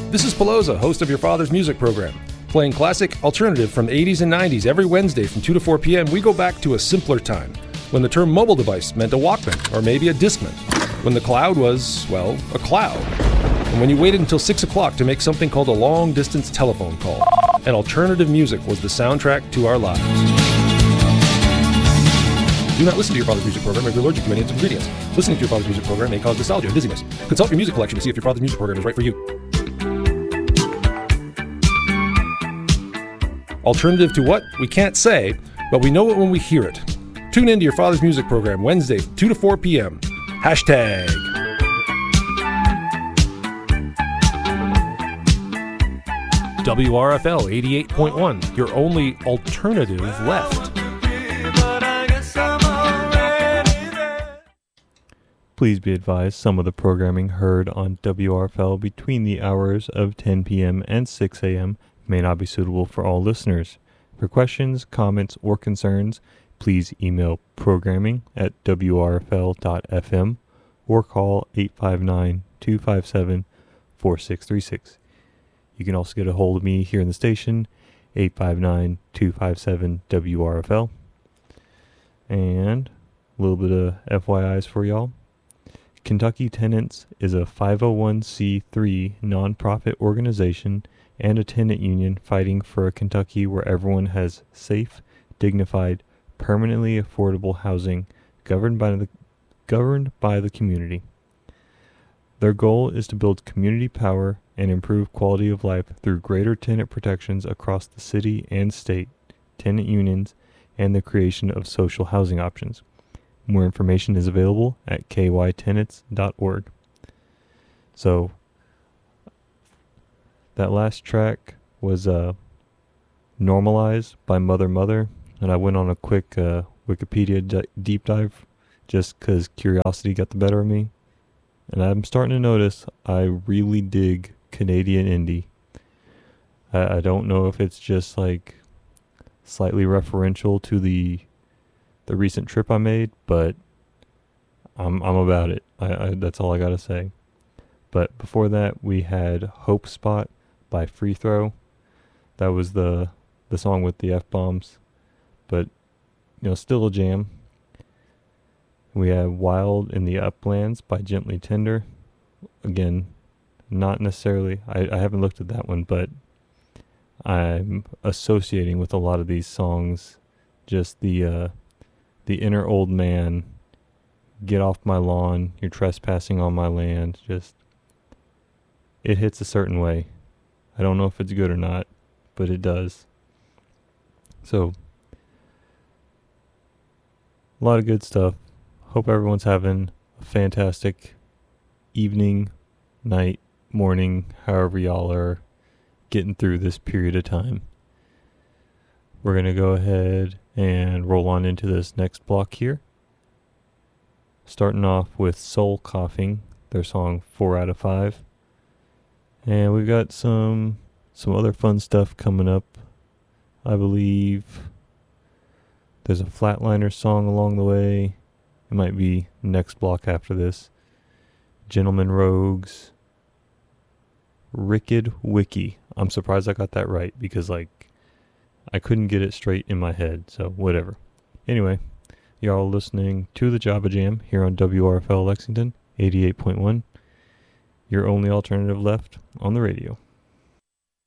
This is Pelosa, host of Your Father's Music Program. Playing classic alternative from the 80s and 90s every Wednesday from 2 to 4 p.m., we go back to a simpler time, when the term mobile device meant a Walkman, or maybe a Discman, when the cloud was, well, a cloud, and when you waited until 6 o'clock to make something called a long-distance telephone call, and alternative music was the soundtrack to our lives. Do not listen to Your Father's Music Program if you're allergic to any of its ingredients. Listening to Your Father's Music Program may cause nostalgia and dizziness. Consult your music collection to see if Your Father's Music Program is right for you. Alternative to what? We can't say, but we know it when we hear it. Tune in to Your Father's Music Program Wednesday, 2 to 4 p.m. Hashtag. WRFL 88.1, your only alternative left. Please be advised, some of the programming heard on WRFL between the hours of 10 p.m. and 6 a.m. may not be suitable for all listeners. For questions, comments, or concerns, please email programming@wrfl.fm or call 859-257-4636. You can also get a hold of me here in the station, 859-257-WRFL. And a little bit of FYIs for y'all. Kentucky Tenants is a 501c3 nonprofit organization and a tenant union fighting for a Kentucky where everyone has safe, dignified, permanently affordable housing governed by the community. Their goal is to build community power and improve quality of life through greater tenant protections across the city and state, tenant unions, and the creation of social housing options. More information is available at kytenants.org. So, that last track was Normalized by Mother, and I went on a quick Wikipedia deep dive just because curiosity got the better of me. And I'm starting to notice I really dig Canadian indie. I don't know if it's just like slightly referential to the recent trip I made, but I'm about it. That's all I gotta say. But before that, we had Hope Spot by Free Throw. That was the song with the F-bombs, but still a jam. We have Wild in the Uplands by Gently Tender. Again, not necessarily, I haven't looked at that one, but I'm associating with a lot of these songs just the inner old man, get off my lawn, you're trespassing on my land. Just, it hits a certain way. I don't know if it's good or not, but it does. So, a lot of good stuff. Hope everyone's having a fantastic evening, night, morning, however y'all are getting through this period of time. We're going to go ahead and roll on into this next block here. Starting off with Soul Coughing, their song 4 out of 5. And we've got some other fun stuff coming up. I believe there's a Flatliner song along the way. It might be next block after this. Gentleman Rogues, Ricked Wiki. I'm surprised I got that right because I couldn't get it straight in my head, so whatever. Anyway, y'all listening to the Java Jam here on WRFL Lexington 88.1. Your only alternative left on the radio.